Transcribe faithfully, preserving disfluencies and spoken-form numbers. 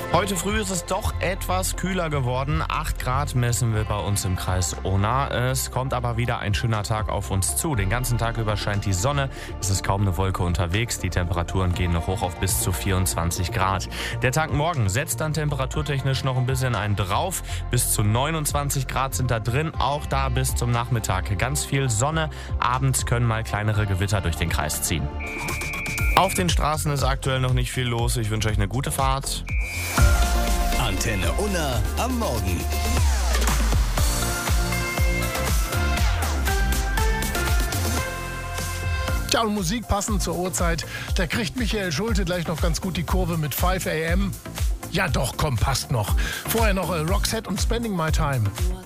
Heute früh ist es doch etwas kühler geworden. acht Grad messen wir bei uns im Kreis Unna. Es kommt aber wieder ein schöner Tag auf uns zu. Den ganzen Tag über scheint die Sonne. Es ist kaum eine Wolke unterwegs. Die Temperaturen gehen noch hoch auf bis zu vierundzwanzig Grad. Der Tag morgen setzt dann temperaturtechnisch noch ein bisschen einen drauf. Bis zu neunundzwanzig Grad sind da drin. Auch da bis zum Nachmittag ganz viel Sonne. Abends können mal kleinere Gewitter durch den Kreis ziehen. Auf den Straßen ist aktuell noch nicht viel los. Ich wünsche euch eine gute Fahrt. Antenne Unna am Morgen. Tja, und Musik passend zur Uhrzeit. Da kriegt Michael Schulte gleich noch ganz gut die Kurve mit fünf a m. Ja doch, komm, passt noch. Vorher noch äh, Roxette und Spending My Time.